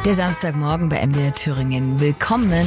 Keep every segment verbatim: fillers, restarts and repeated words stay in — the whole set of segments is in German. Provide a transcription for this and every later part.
Der Samstagmorgen bei M D R Thüringen. Willkommen.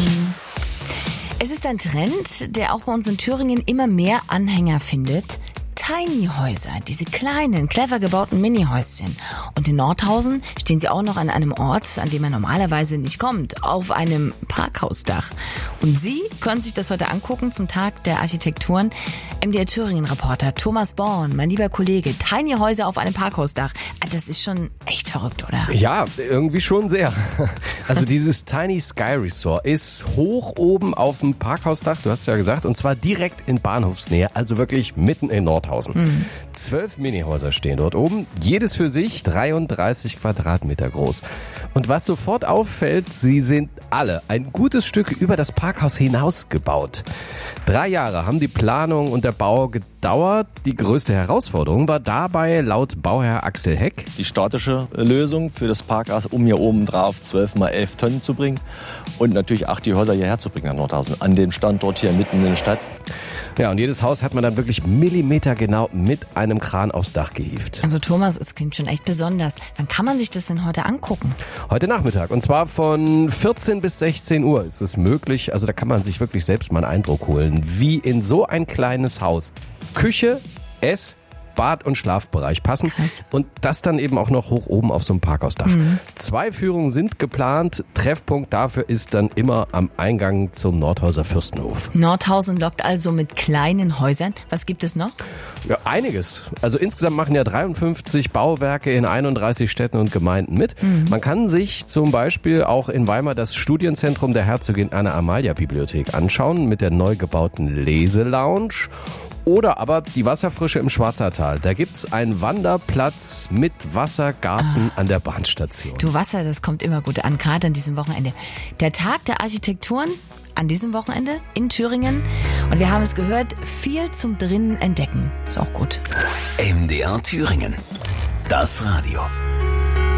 Es ist ein Trend, der auch bei uns in Thüringen immer mehr Anhänger findet. Tiny-Häuser, diese kleinen, clever gebauten Mini-Häuschen. Und in Nordhausen stehen sie auch noch an einem Ort, an dem man normalerweise nicht kommt, auf einem Parkhausdach. Und Sie können sich das heute angucken zum Tag der Architekturen. M D R Thüringen-Reporter Thomas Born, mein lieber Kollege, Tiny-Häuser auf einem Parkhausdach. Das ist schon echt verrückt, oder? Ja, irgendwie schon sehr. Also dieses Tiny Sky Resort ist hoch oben auf dem Parkhausdach, du hast es ja gesagt, und zwar direkt in Bahnhofsnähe, also wirklich mitten in Nordhausen. Mhm. Zwölf Minihäuser stehen dort oben, jedes für sich dreiunddreißig Quadratmeter groß. Und was sofort auffällt, sie sind alle ein gutes Stück über das Parkhaus hinaus gebaut. Drei Jahre haben die Planung und der Bau gedauert. Die größte Herausforderung war dabei laut Bauherr Axel Heck die statische Lösung für das Parkhaus, um hier oben drauf zwölf mal elf Tonnen zu bringen und natürlich auch die Häuser hierher zu bringen nach Nordhausen, an dem Standort hier mitten in der Stadt. Ja, und jedes Haus hat man dann wirklich millimetergenau mit einem Kran aufs Dach gehievt. Also Thomas, es klingt schon echt besonders. Wann kann man sich das denn heute angucken? Heute Nachmittag, und zwar von vierzehn bis sechzehn Uhr ist es möglich. Also da kann man sich wirklich selbst mal einen Eindruck holen, wie in so ein kleines Haus Küche, Ess, Bad- und Schlafbereich passen. Krass. Und das dann eben auch noch hoch oben auf so einem Parkhausdach. Mhm. Zwei Führungen sind geplant. Treffpunkt dafür ist dann immer am Eingang zum Nordhauser Fürstenhof. Nordhausen lockt also mit kleinen Häusern. Was gibt es noch? Ja, einiges. Also insgesamt machen ja dreiundfünfzig Bauwerke in einunddreißig Städten und Gemeinden mit. Mhm. Man kann sich zum Beispiel auch in Weimar das Studienzentrum der Herzogin Anna-Amalia-Bibliothek anschauen mit der neu gebauten Leselounge. Oder aber die Wasserfrische im Schwarzertal. Da gibt's einen Wanderplatz mit Wassergarten ah. an der Bahnstation. Du, Wasser, das kommt immer gut an, gerade an diesem Wochenende. Der Tag der Architekturen an diesem Wochenende in Thüringen. Und wir haben es gehört, viel zum drinnen entdecken. Ist auch gut. M D R Thüringen. Das Radio.